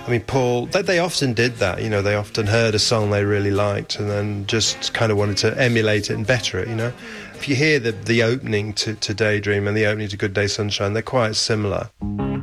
I mean, Paul, they often did that, you know, they often heard a song they really liked and then just kind of wanted to emulate it and better it, you know. If you hear the opening to Daydream and the opening to Good Day Sunshine, they're quite similar.